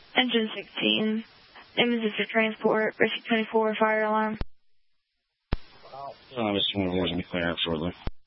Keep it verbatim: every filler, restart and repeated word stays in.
Engine sixteen, Images for transport, Rescue twenty-four, fire alarm. Uh, this one will be clear out shortly.